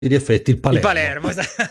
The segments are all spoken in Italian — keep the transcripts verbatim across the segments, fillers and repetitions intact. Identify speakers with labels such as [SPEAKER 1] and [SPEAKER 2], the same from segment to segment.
[SPEAKER 1] in effetti il Palermo.
[SPEAKER 2] Il Palermo,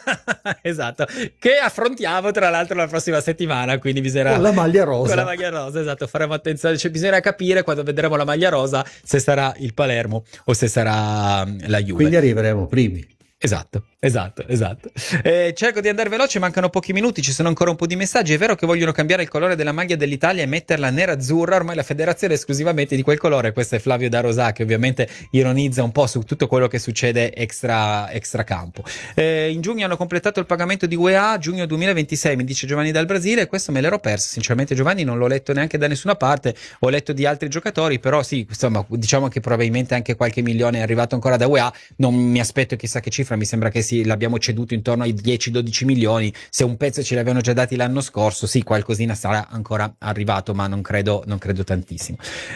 [SPEAKER 2] esatto, che affrontiamo tra l'altro la prossima settimana, quindi bisognerà
[SPEAKER 1] con la maglia rosa.
[SPEAKER 2] Con la maglia rosa, esatto, faremo attenzione, cioè, bisognerà capire quando vedremo la maglia rosa se sarà il Palermo o se sarà la Juve.
[SPEAKER 1] Quindi arriveremo primi.
[SPEAKER 2] Esatto, esatto, esatto. Eh, cerco di andare veloce, mancano pochi minuti, ci sono ancora un po' di messaggi. È vero che vogliono cambiare il colore della maglia dell'Italia e metterla nera-azzurra, ormai la federazione è esclusivamente di quel colore. Questo è Flavio da Rosà, che ovviamente ironizza un po' su tutto quello che succede extra, extra campo. Eh, in giugno hanno completato il pagamento di U E A, giugno duemilaventisei, mi dice Giovanni dal Brasile, questo me l'ero perso, sinceramente Giovanni non l'ho letto neanche da nessuna parte, ho letto di altri giocatori, però sì, insomma, diciamo che probabilmente anche qualche milione è arrivato ancora da U E A, non mi aspetto chissà che cifra. Mi sembra che sì, l'abbiamo ceduto intorno ai dieci dodici milioni, se un pezzo ce l'avevano già dati l'anno scorso, sì, qualcosina sarà ancora arrivato, ma non credo, non credo tantissimo.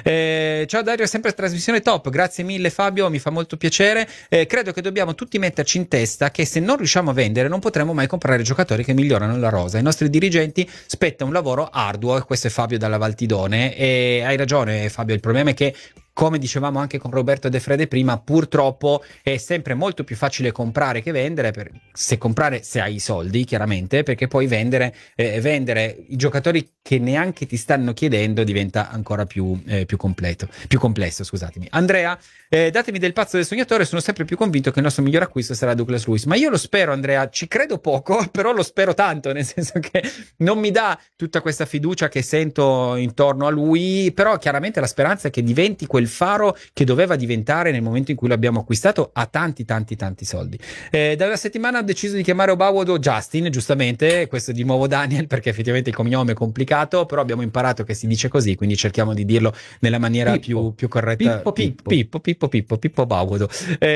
[SPEAKER 2] Eh, ciao Dario, sempre trasmissione top, grazie mille Fabio, mi fa molto piacere. Eh, credo che dobbiamo tutti metterci in testa che se non riusciamo a vendere non potremo mai comprare giocatori che migliorano la rosa. Ai nostri dirigenti spetta un lavoro arduo, e questo è Fabio dalla Valtidone, e hai ragione Fabio, il problema è che, come dicevamo anche con Roberto De Frede prima, purtroppo è sempre molto più facile comprare che vendere, per, se comprare se hai i soldi chiaramente, perché poi vendere, eh, vendere i giocatori che neanche ti stanno chiedendo diventa ancora più, eh, più completo, più complesso, scusatemi. Andrea, eh, datemi del pazzo del sognatore, sono sempre più convinto che il nostro miglior acquisto sarà Douglas Luiz, ma io lo spero Andrea, ci credo poco, però lo spero tanto, nel senso che non mi dà tutta questa fiducia che sento intorno a lui, però chiaramente la speranza è che diventi quel faro che doveva diventare nel momento in cui l'abbiamo acquistato a tanti tanti tanti soldi. Eh, dalla settimana ho deciso di chiamare Obawodo Justin, giustamente, questo di nuovo Daniel, perché effettivamente il cognome è complicato, però abbiamo imparato che si dice così, quindi cerchiamo di dirlo nella maniera
[SPEAKER 1] Pippo.
[SPEAKER 2] più, più corretta.
[SPEAKER 1] Pippo Pippo
[SPEAKER 2] Pippo Pippo Pippo Pippo Obawodo.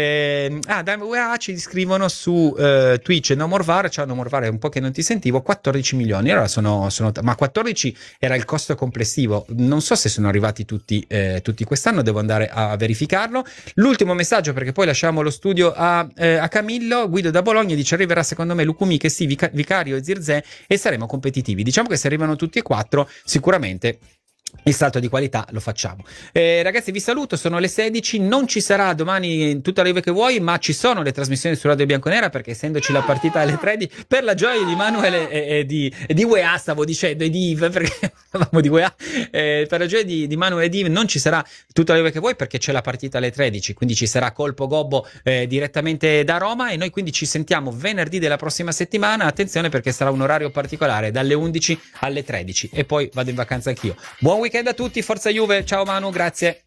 [SPEAKER 2] Eh, ah, da U E A ci scrivono su eh, Twitch, No More V A R, ciao No More V A R, è un po' che non ti sentivo, quattordici milioni, allora sono, sono ma quattordici era il costo complessivo, non so se sono arrivati tutti, eh, tutti quest'anno, devo andare a verificarlo. L'ultimo messaggio, perché poi lasciamo lo studio a, eh, a Camillo. Guido da Bologna dice: arriverà secondo me Lukumi, che sì, Vica- Vicario e Zirze, e saremo competitivi. Diciamo che se arrivano tutti e quattro sicuramente il salto di qualità lo facciamo. Eh, ragazzi, vi saluto, sono le sedici, non ci sarà domani tutta la live che vuoi, ma ci sono le trasmissioni su Radio Bianconera, perché essendoci la partita alle tredici, per la gioia di Manuel e, e di, e di U E A, stavo dicendo, e di Yves, perché parlavamo di U E A, eh, per la gioia di, di Manuel e di Yves non ci sarà tutta la live che vuoi, perché c'è la partita alle tredici, quindi ci sarà Colpo Gobbo eh, direttamente da Roma, e noi quindi ci sentiamo venerdì della prossima settimana. Attenzione, perché sarà un orario particolare, dalle undici alle tredici, e poi vado in vacanza anch'io. Buon weekend a tutti, forza Juve, ciao Manu, grazie.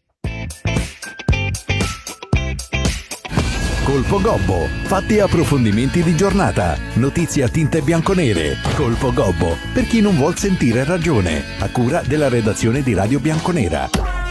[SPEAKER 3] Colpo Gobbo, fatti e approfondimenti di giornata, notizie a tinte bianconere. Colpo Gobbo, per chi non vuol sentire ragione, a cura della redazione di Radio Bianconera.